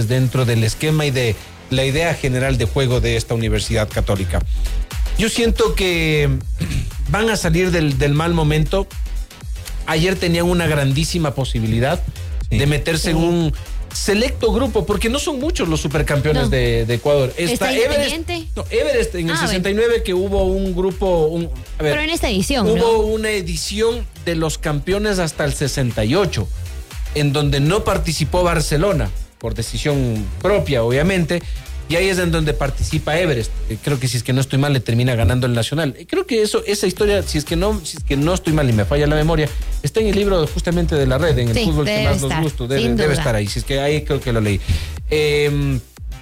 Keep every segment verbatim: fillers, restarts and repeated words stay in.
dentro del esquema y de la idea general de juego de esta Universidad Católica. Yo siento que van a salir del, del mal momento. Ayer tenían una grandísima posibilidad sí. de meterse sí. en un selecto grupo, porque no son muchos los supercampeones no. de, de Ecuador. Está, ¿Está Everest, no, Everest en el ah, sesenta y nueve, bueno. que hubo un grupo... Un, a ver, pero en esta edición, Hubo ¿no? una edición de los campeones hasta el sesenta y ocho, en donde no participó Barcelona, por decisión propia, obviamente, y ahí es en donde participa Everest. Creo que si es que no estoy mal, le termina ganando el Nacional. Creo que eso, esa historia, si es que no, si es que no estoy mal y me falla la memoria, está en el libro justamente de la red, en el sí, fútbol que más estar, nos gusta. Debe, debe estar ahí, si es que ahí creo que lo leí. Eh,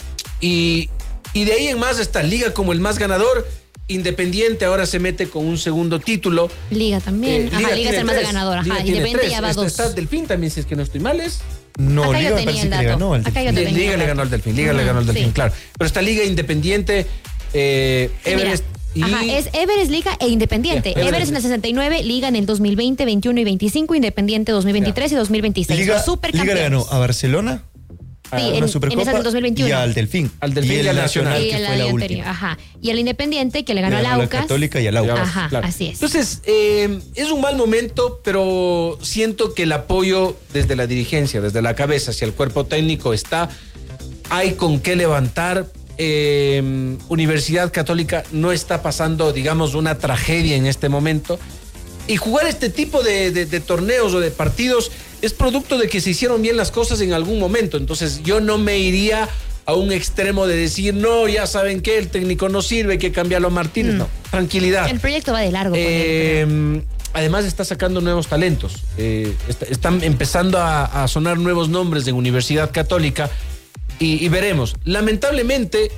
y, y de ahí en más está Liga como el más ganador. Independiente ahora se mete con un segundo título. Liga también. Eh, Ajá, Liga, Liga es el más ganador. Ajá, Liga Independiente ya va este dos. Está Delfín también, si es que no estoy mal, es... No, Acá Liga me parece que le ganó al Delfín. Liga, Liga le ganó al Delfín, Liga uh-huh, le ganó al Delfín, sí. claro. Pero está Liga, Independiente, eh, sí, Everest mira. y... Ajá, es Everest, Liga e Independiente. Yeah, Everest, Everest en el sesenta y nueve, Liga en el dos mil veinte, veintiuno y veinticinco, Independiente dos mil veintitrés yeah. y dos mil veintiséis. Liga, Supercampeones. Liga le ganó a Barcelona. Sí, en, en esa del dos mil veintiuno. Y al Delfín. Al Delfín y, y al Nacional, y que fue la última. Ajá. Y al Independiente, que le ganó, le ganó al Aucas. A la Católica y al Aucas. Ajá, claro. así es. Entonces, eh, es un mal momento, pero siento que el apoyo desde la dirigencia, desde la cabeza hacia el cuerpo técnico está. Hay con qué levantar. Eh, Universidad Católica no está pasando, digamos, una tragedia en este momento. Y jugar este tipo de, de, de torneos o de partidos es producto de que se hicieron bien las cosas en algún momento. Entonces yo no me iría a un extremo de decir, no, ya saben que el técnico no sirve, hay que cambiarlo a Martínez. Mm. No, tranquilidad. El proyecto va de largo. Eh, él, además está sacando nuevos talentos. Eh, está, están empezando a, a sonar nuevos nombres en Universidad Católica y, y veremos. Lamentablemente,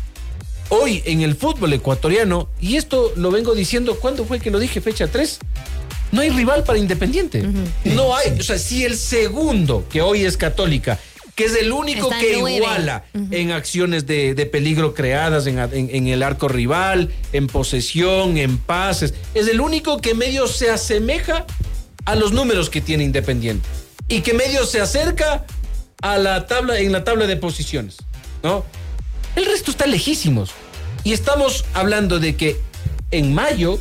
hoy en el fútbol ecuatoriano, y esto lo vengo diciendo, ¿cuándo fue que lo dije? Fecha tres. No hay rival para Independiente. Uh-huh. No hay. O sea, si el segundo, que hoy es Católica, que es el único Está que nueve. iguala uh-huh. en acciones de, de peligro creadas en, en, en el arco rival, en posesión, en pases, es el único que medio se asemeja a los números que tiene Independiente y que medio se acerca a la tabla, en la tabla de posiciones, ¿no? El resto está lejísimos. Y estamos hablando de que en mayo,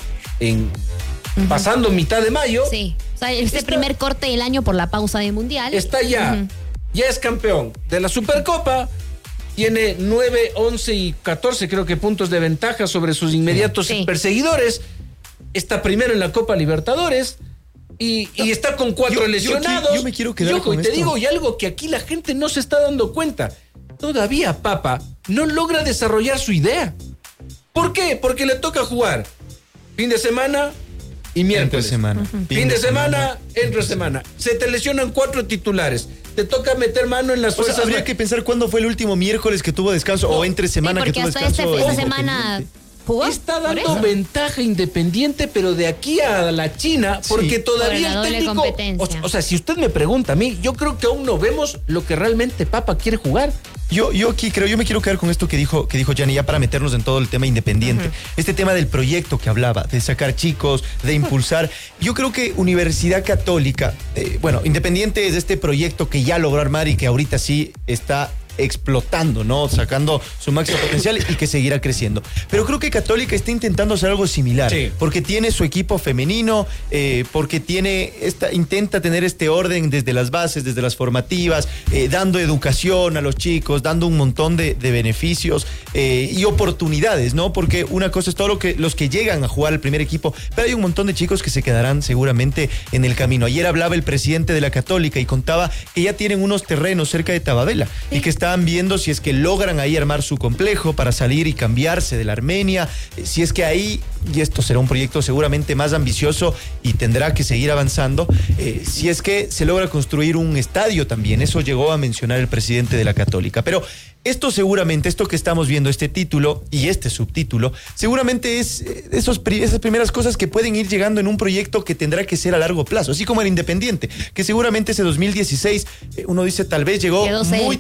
en uh-huh. pasando mitad de mayo... Sí, o sea, este está, primer corte del año por la pausa de Mundial. Está ya, uh-huh. ya es campeón de la Supercopa, tiene nueve, once y catorce creo que puntos de ventaja sobre sus inmediatos sí. perseguidores, está primero en la Copa Libertadores y, y está con cuatro yo, lesionados. Yo, yo me quiero quedar yo, con y te esto. digo, y algo que aquí la gente no se está dando cuenta. Todavía Papa no logra desarrollar su idea. ¿Por qué? Porque le toca jugar fin de semana y miércoles. Entre semana. Uh-huh. Fin, fin de, de semana, semana entre semana. Se te lesionan cuatro titulares. Te toca meter mano en las fuerzas. O sea, habría que pensar cuándo fue el último miércoles que tuvo descanso no. o entre semana sí, que tuvo hasta descanso. Este, esta semana jugó. Está dando ventaja Independiente, pero de aquí a la China, porque sí. todavía Por el técnico. O, o sea, si usted me pregunta a mí, yo creo que aún no vemos lo que realmente Papa quiere jugar. Yo, yo aquí creo, yo me quiero quedar con esto que dijo, que dijo Gianni, ya para meternos en todo el tema Independiente. Uh-huh. Este tema del proyecto que hablaba, de sacar chicos, de impulsar. Yo creo que Universidad Católica, eh, bueno, Independiente es este proyecto que ya logró armar y que ahorita sí está explotando, ¿no? Sacando su máximo potencial y que seguirá creciendo. Pero creo que Católica está intentando hacer algo similar, sí. porque tiene su equipo femenino, eh, porque tiene esta, intenta tener este orden desde las bases, desde las formativas, eh, dando educación a los chicos, dando un montón de, de beneficios eh, y oportunidades, ¿no? Porque una cosa es todo lo que los que llegan a jugar al primer equipo, pero hay un montón de chicos que se quedarán seguramente en el camino. Ayer hablaba el presidente de la Católica y contaba que ya tienen unos terrenos cerca de Tababela sí. y que están viendo si es que logran ahí armar su complejo para salir y cambiarse de la Armenia, si es que ahí, y esto será un proyecto seguramente más ambicioso y tendrá que seguir avanzando, eh, si es que se logra construir un estadio también, eso llegó a mencionar el presidente de la Católica, pero esto seguramente, esto que estamos viendo, este título y este subtítulo, seguramente es esos, esas primeras cosas que pueden ir llegando en un proyecto que tendrá que ser a largo plazo, así como el Independiente, que seguramente ese dos mil dieciséis, uno dice tal vez llegó muy temprano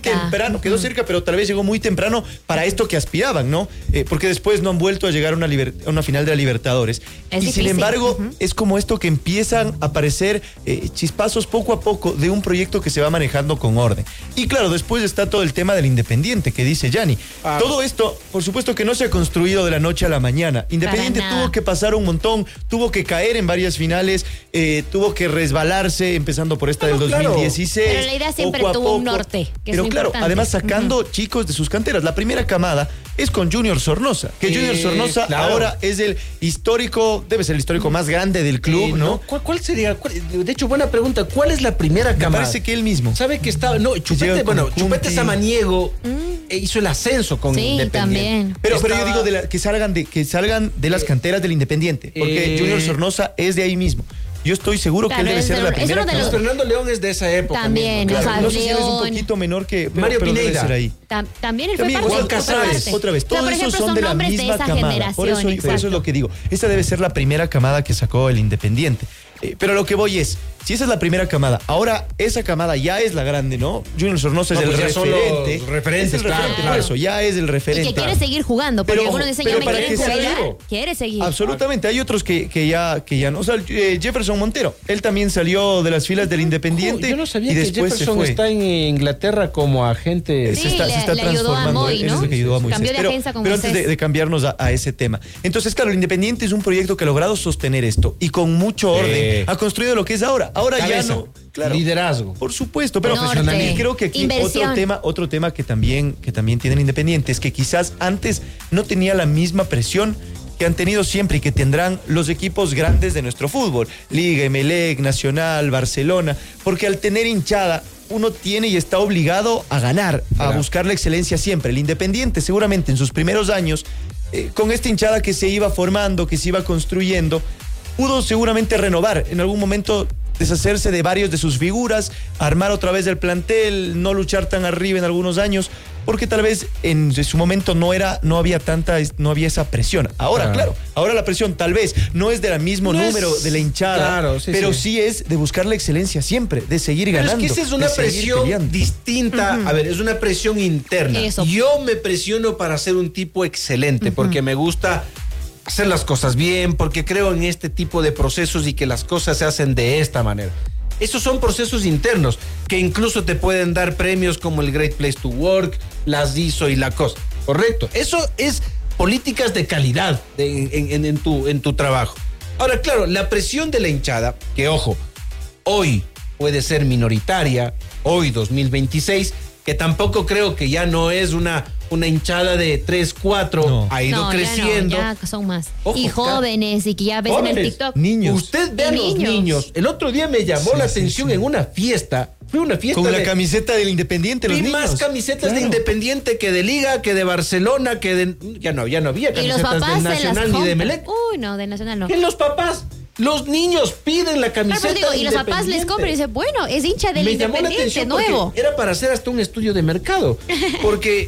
temprano, quedó cerca, pero tal vez llegó muy temprano para esto que aspiraban, ¿no? Eh, porque después no han vuelto a llegar a una, liber- a una final de la Libertadores. Es y difícil. sin embargo, Uh-huh. es como esto que empiezan a aparecer eh, chispazos poco a poco de un proyecto que se va manejando con orden. Y claro, después está todo el tema del Independiente, que dice Gianni. Ah. Todo esto, por supuesto que no se ha construido de la noche a la mañana. Independiente Para nada. tuvo que pasar un montón, tuvo que caer en varias finales, eh, tuvo que resbalarse, empezando por esta Bueno, del claro. dos mil dieciséis. Pero la idea siempre poco a tuvo un poco. norte, que es Pero lo claro, importante. además sacando chicos de sus canteras. La primera camada es con Junior Sornosa, que Eh, Junior Sornosa claro. ahora es el histórico, debe ser el histórico más grande del club, Eh, ¿no? ¿Cuál, cuál sería? cuál- de hecho, buena pregunta. ¿Cuál es la primera Me camada? parece que él mismo. ¿Sabe que estaba? No, Chupete, llega con bueno, Kunti. Chupete Samaniego eh, hizo el ascenso con Mm. Sí, Independiente. también. Pero, pero yo Estaba- digo de la- que salgan de que salgan de las canteras del Independiente, porque eh, Junior Sornosa es de ahí mismo. Yo estoy seguro Claro, que él debe es ser de- la es primera uno de Luis los- camada. Fernando León es de esa época. También, mismo, o claro. sea, No sé si él es un León. poquito menor que pero, Mario pero debe Pineda. ser ahí. Tam- también él También fue parte Juan fue Casares, parte. otra vez, O sea, todos por esos ejemplo, son son de la nombres misma esa camada. generación. Por eso, por eso exacto. es lo que digo. Esta debe ser la primera camada que sacó el Independiente. Eh, pero lo que voy es, si esa es la primera camada, ahora esa camada ya es la grande, ¿no? Junior Sornosa No, es el pues ya son los referente. referentes, es el referente, claro. por eso, ya es el Y referente. que quiere seguir jugando, porque Pero- algunos dicen, pero ya me para quieren que sea jubilar. vivo. Quiere seguir. Absolutamente, hay otros que, que ya que ya no. O sea, eh, Jefferson Montero, él también salió de las filas del Independiente. Yo no sabía y que después se Jefferson fue. está en Inglaterra como agente. Sí, se está, le- se está le ayudó a transformando. Moy, él es ¿no? el que ayudó a Moisés. Cambió de pero agencia con pero antes de, Moisés. de cambiarnos a, a ese tema. Entonces, claro, el Independiente es un proyecto que ha logrado sostener esto y con mucho orden Sí. ha construido lo que es ahora. Ahora ya Cabeza, no. Claro. liderazgo. Por supuesto, pero Norte. y creo que aquí Inversión. otro tema, otro tema que también, que también tiene el Independiente es que quizás antes no tenía la misma presión que han tenido siempre y que tendrán los equipos grandes de nuestro fútbol, Liga, Emelec, Nacional, Barcelona, porque al tener hinchada uno tiene y está obligado a ganar, a Claro. buscar la excelencia siempre. El Independiente seguramente en sus primeros años, eh, con esta hinchada que se iba formando, que se iba construyendo, pudo seguramente renovar en algún momento, deshacerse de varios de sus figuras, armar otra vez el plantel, no luchar tan arriba en algunos años, porque tal vez en su momento no era, no había tanta, no había esa presión. Ahora, Ah. claro, ahora la presión tal vez no es del mismo No número es- de la hinchada, claro, sí, pero sí. sí. es de buscar la excelencia siempre, de seguir Pero ganando. es que esa es una de seguir presión peleando. distinta. A ver, es una presión interna. Eso. Yo me presiono para ser un tipo excelente porque me gusta hacer las cosas bien, porque creo en este tipo de procesos y que las cosas se hacen de esta manera. Esos son procesos internos que incluso te pueden dar premios como el Great Place to Work, las D I S O y la cosa. Correcto. Eso es políticas de calidad de- en, en- en tu, en tu trabajo. Ahora, claro, la presión de la hinchada, que ojo, hoy puede ser minoritaria, hoy dos mil veintiséis, que tampoco creo que ya no es una, una hinchada de tres, cuatro, No. ha ido No, ya no, creciendo. ya son más. Ojo, y jóvenes, y que ya ves en el Jóvenes, TikTok. niños. Usted ve a Y los niños. niños. El otro día me llamó Sí, la sí, atención sí. en una fiesta. Fue una fiesta Con de... la camiseta del Independiente, los Vi niños. más camisetas de Claro. Independiente que de Liga, que de Barcelona, que de... Ya no, ya no había Y los camisetas papás del se las Nacional ni de compran. Melec. Uy, no, del Nacional no. ¿Qué los papás? Los niños piden la Claro, camiseta pero digo, de y los papás les Independiente. compran y dicen, bueno, es hincha del Me llamó la Independiente, atención nuevo. porque era para hacer hasta un estudio de mercado. Porque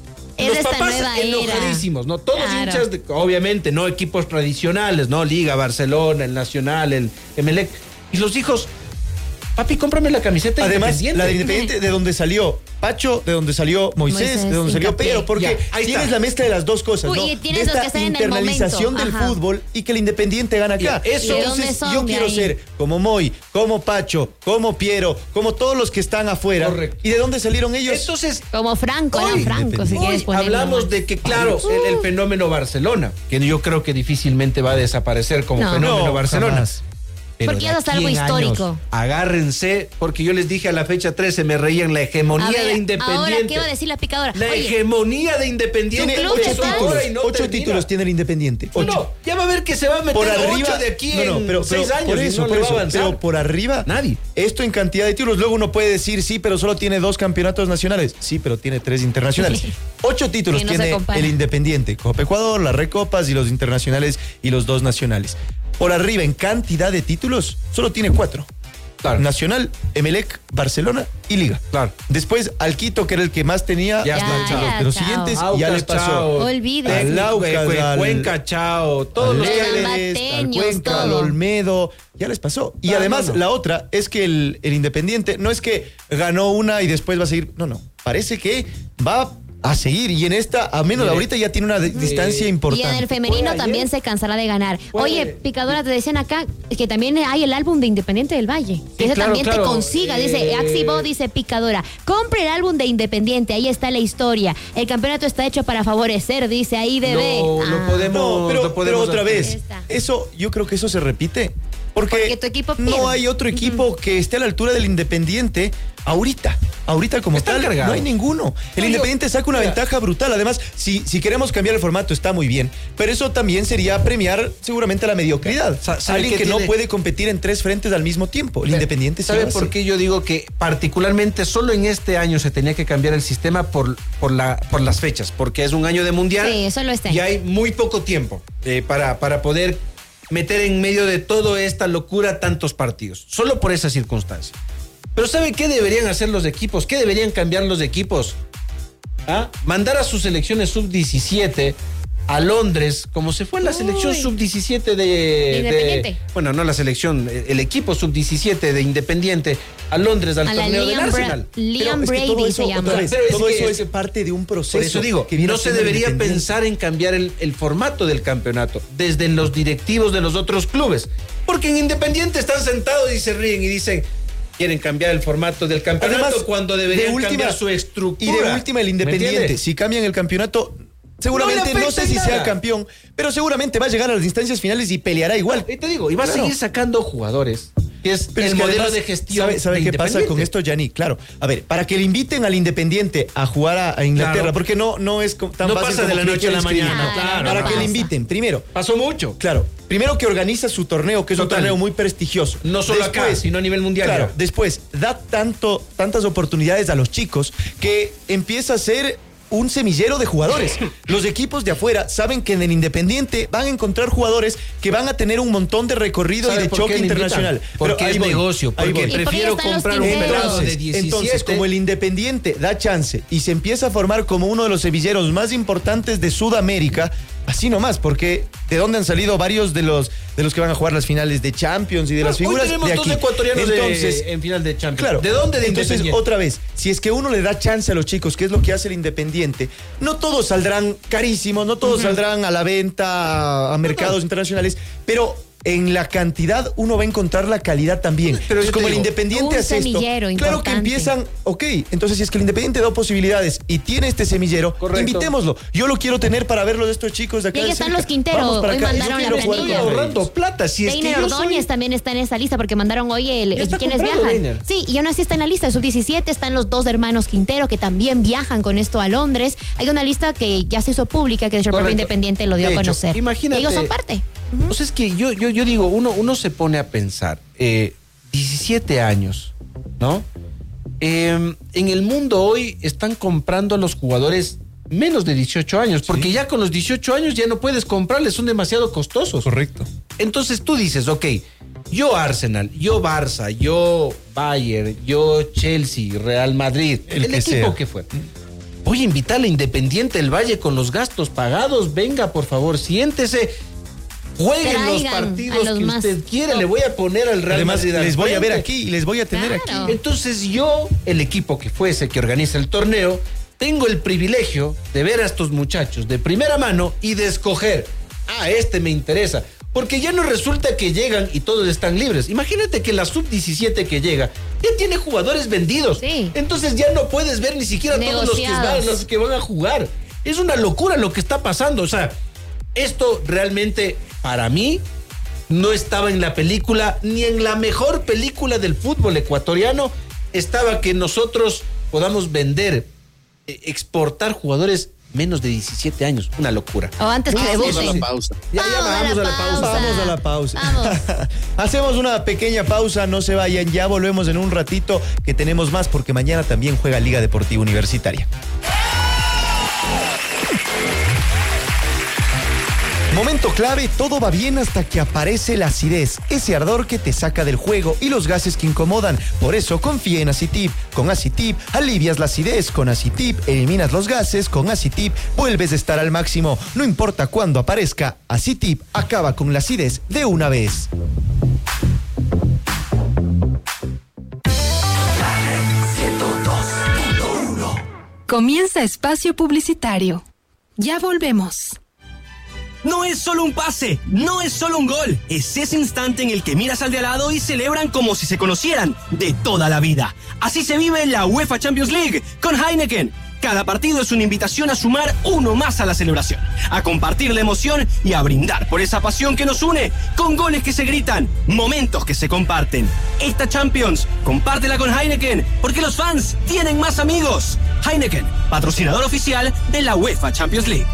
Es los esta papás nueva era. enojadísimos, ¿no? Todos Claro. hinchas, de- obviamente, no equipos tradicionales, ¿no? Liga, Barcelona, el Nacional, el Emelec. Y los hijos, papi, cómprame la camiseta Además, Independiente. la de Independiente, de donde salió Pacho, de donde salió Moisés, Moisés, de donde salió hincapié. Pedro, porque Ya, ahí tienes está. la mezcla de las dos cosas, Uy, ¿no? y tienes de los esta que están en el internalización momento. del Ajá. fútbol y que el Independiente gana acá. Ya, eso- ¿De Entonces, dónde son? yo De quiero ahí. ser como Moy, como Pacho, como Piero, como todos los que están afuera. Correcto. ¿Y de dónde salieron ellos? Entonces, Como Franco, Hoy, Alan Franco, si hoy quieres ponerlo hablamos más. de que, claro, el, el fenómeno Barcelona, que yo creo que difícilmente va a desaparecer como No. fenómeno No, Barcelona. jamás. Pero Porque de ya es aquí algo en histórico. años, agárrense, porque yo les dije a la fecha trece, me reían la hegemonía A ver, de Independiente. ahora, ¿qué iba a decir la picadora? La Oye, hegemonía de Independiente. Tiene club ocho que está- títulos. ahora y no ocho termina. títulos tiene el Independiente. No, Ocho. no, ya va a ver que se va a meter Por arriba ocho de aquí no, no, en pero, seis pero años. por y eso, no por le va a eso, avanzar. pero por arriba Nadie. esto en cantidad de títulos, luego uno puede decir sí, pero solo tiene dos campeonatos nacionales, sí, pero tiene tres internacionales. Ocho títulos Sí, no se tiene compara. el Independiente: Copa Ecuador, las Recopas y los internacionales y los dos nacionales. Por arriba en cantidad de títulos solo tiene cuatro. Claro. Nacional, Emelec, Barcelona y Liga. Claro. Después al Quito, que era el que más tenía. Ya está, los, chao. de los Chao. siguientes Aucas, ya les pasó. chao. Olvídese. Al Aucas, Cue- al- Cuenca, chao. Todos al los que... Everest, al Salvateños, Cuenca, al todo. Olmedo, ya les pasó. Y No, además, no, no. la otra es que el, el Independiente no es que ganó una y después va a seguir. No, no. Parece que va a seguir. Y en esta, a menos Mire, ahorita ya tiene una de- distancia Y importante. en el femenino Fue ayer. también se cansará de ganar. Fue- Oye, Picadora, te decían acá que también hay el álbum de Independiente del Valle. Que ese claro, también claro. te consiga. Dice, Eh, Axibo, dice Picadora. Compre el álbum de Independiente, ahí está la historia. El campeonato está hecho para favorecer, dice ahí debe. Lo- lo podemos- No, pero, lo podemos pero otra hacer. vez, Está. eso, yo creo que eso se repite. Porque, Porque tu equipo pierde. no hay otro equipo que esté a la altura del Independiente ahorita. Ahorita como Están tal, cargados. no hay ninguno. El No, Independiente yo- saca una mira. ventaja brutal. Además, si, si queremos cambiar el formato, está muy bien. Pero eso también sería premiar seguramente la mediocridad. Sa- ¿sabe Alguien qué que no tiene? puede competir en tres frentes al mismo tiempo. El Independiente sí ¿Sabe lo por hace. qué yo digo que particularmente solo en este año se tenía que cambiar el sistema por, por, la, por las fechas? Porque es un año de mundial Sí, solo este y año. hay muy poco tiempo eh, para, para poder meter en medio de toda esta locura tantos partidos. Solo por esa circunstancia. Pero ¿sabe qué deberían hacer los equipos? ¿Qué deberían cambiar los equipos? ¿Ah? Mandar a sus selecciones sub diecisiete a Londres, como se fue la selección Uy. sub diecisiete de, de- Independiente. Bueno, no la selección, el equipo sub diecisiete de Independiente a Londres al A la torneo del Liam, Bra- Arsenal. Liam Pero es que todo Brady eso, se llama. otra vez, Pero es todo que eso es- es parte de un proceso. Por eso digo, que viene no se haciendo el debería Independiente. pensar en cambiar el, el formato del campeonato desde los directivos de los otros clubes. Porque en Independiente están sentados y se ríen y dicen, quieren cambiar el formato del campeonato Además, cuando deberían de última- cambiar su estructura. Y de última, el ¿Me Independiente, entiende? si cambian el campeonato, seguramente, No le no, sé afecta si en sea nada. campeón, pero seguramente va a llegar a las instancias finales y peleará igual. Y te digo, y va a Claro. seguir sacando jugadores, que es Pero el es que modelo además, de gestión. ¿Sabe, sabe de qué pasa con Independiente. esto, Yanni? Claro. A ver, para que le inviten al Independiente a jugar a, a Inglaterra, Claro. porque no, no es co- tan No fácil pasa como de la que lo noche a la quieren escribir, mañana, ¿no? claro, Para no que le pasa. inviten, primero. Pasó mucho. Claro, primero que organiza su torneo, que es Total. un torneo muy prestigioso. No solo acá, sino a nivel mundial. Claro, ya. después da tanto, tantas oportunidades a los chicos que empieza a ser un semillero de jugadores. Los equipos de afuera saben que en el Independiente van a encontrar jugadores que van a tener un montón de recorrido y ¿Sabe de por choque qué le invitan? internacional. Porque Pero ahí es voy, negocio, ahí porque voy. porque prefiero ya están los comprar un quinteros. pelado de Entonces, diecisiete. entonces, como el Independiente da chance y se empieza a formar como uno de los semilleros más importantes de Sudamérica, así nomás, porque ¿de dónde han salido varios de los de los que van a jugar las finales de Champions y de las Hoy figuras tenemos de dos aquí? ecuatorianos de- Entonces, en final de Champions. claro. ¿De dónde? De Entonces, Independiente. otra vez, si es que uno le da chance a los chicos, que es lo que hace el Independiente, no todos saldrán carísimos, no todos saldrán a la venta, a, a mercados internacionales, pero en la cantidad uno va a encontrar la calidad también. Pero yo Entonces, te como el digo, Independiente un hace esto, semillero claro que importante. empiezan, ok, entonces si es que el Independiente da posibilidades y tiene este semillero, Correcto. invitémoslo. Yo lo quiero tener para verlo de estos chicos de acá. Y ahí de están cerca. los Quinteros, Vamos para hoy acá. Yo mandaron la quiero jugar planilla. con ellos. ahorrando plata. Si es que Deiner yo soy- Ordóñez también está en esa lista porque mandaron hoy el Ya está quienes comprado, viajan. Deiner. Sí, y aún así está en la lista. sub diecisiete están los dos hermanos Quintero que también viajan con esto a Londres. Hay una lista que ya se hizo pública que el propio Correcto. Independiente lo dio De a hecho, conocer. imagínate- Y ellos son parte. O sea, es que yo, yo, yo digo, uno, uno se pone a pensar, eh, diecisiete años, ¿no? Eh, en el mundo hoy están comprando a los jugadores menos de dieciocho años, porque ya con los dieciocho años ya no puedes comprarles, son demasiado costosos. Correcto. Entonces tú dices, ok, yo Arsenal, yo Barça, yo Bayern, yo Chelsea, Real Madrid, El el, que equipo sea. que fue. Voy a invitar a Independiente del Valle con los gastos pagados. Venga, por favor, siéntese. Jueguen Traigan los a partidos los que más usted quiere. top. Le voy a poner al Real Además, Madrid al les voy a ver frente. aquí y les voy a tener Claro. aquí. Entonces yo, el equipo que fuese que organiza el torneo, tengo el privilegio de ver a estos muchachos de primera mano y de escoger, ah, este me interesa. Porque ya no resulta que llegan y todos están libres. Imagínate que la sub diecisiete que llega ya tiene jugadores vendidos. Sí. Entonces ya no puedes ver ni siquiera todos los que, Negociados. van, los que van a jugar. Es una locura lo que está pasando. O sea, esto realmente, para mí, no estaba en la película, ni en la mejor película del fútbol ecuatoriano, estaba que nosotros podamos vender, eh, exportar jugadores menos de diecisiete años. Una locura. O antes que Vamos debuten. a la pausa. Ya, ya vamos a la pausa. Vamos a la pausa. Vamos. Hacemos una pequeña pausa, no se vayan, ya volvemos en un ratito que tenemos más porque mañana también juega Liga Deportiva Universitaria. Momento clave, todo va bien hasta que aparece la acidez, ese ardor que te saca del juego y los gases que incomodan. Por eso confía en Acitip. Con Acitip alivias la acidez, con Acitip eliminas los gases, con Acitip vuelves a estar al máximo. No importa cuándo aparezca, Acitip acaba con la acidez de una vez. Comienza espacio publicitario. Ya volvemos. No es solo un pase, no es solo un gol, es ese instante en el que miras al de al lado y celebran como si se conocieran de toda la vida. Así se vive la UEFA Champions League con Heineken. Cada partido es una invitación a sumar uno más a la celebración, a compartir la emoción y a brindar por esa pasión que nos une, con goles que se gritan, momentos que se comparten. Esta Champions, compártela con Heineken, porque los fans tienen más amigos. Heineken, patrocinador oficial de la UEFA Champions League.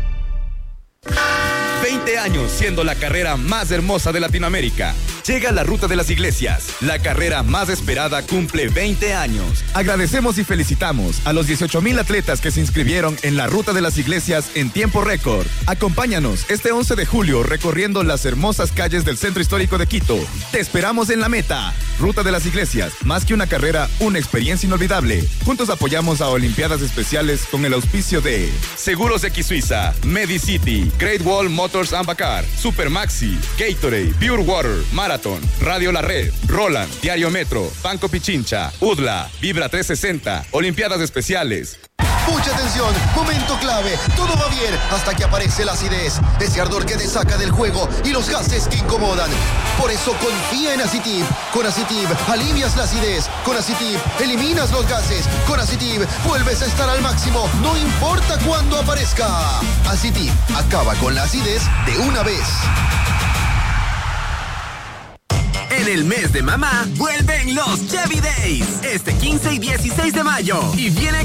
veinte años siendo la carrera más hermosa de Latinoamérica. Llega la Ruta de las Iglesias. La carrera más esperada cumple veinte años. Agradecemos y felicitamos a los dieciocho mil atletas que se inscribieron en la Ruta de las Iglesias en tiempo récord. Acompáñanos este once de julio recorriendo las hermosas calles del centro histórico de Quito. Te esperamos en la meta. Ruta de las Iglesias, más que una carrera, una experiencia inolvidable. Juntos apoyamos a Olimpiadas Especiales con el auspicio de Seguros X Suiza, Medicity, Great Wall Motors and Bacar, Supermaxi, Gatorade, Pure Water, Marathon, Radio La Red, Roland, Diario Metro, Banco Pichincha, UDLA, Vibra trescientos sesenta, Olimpiadas Especiales. Mucha atención, momento clave, todo va bien hasta que aparece la acidez, ese ardor que te saca del juego y los gases que incomodan. Por eso confía en Acitip. Con Acitip alivias la acidez, con Acitip eliminas los gases, con Acitip vuelves a estar al máximo, no importa cuándo aparezca. Acitip acaba con la acidez de una vez. En el mes de mamá, vuelven los Chevy Days, este quince y dieciséis de mayo. Y viene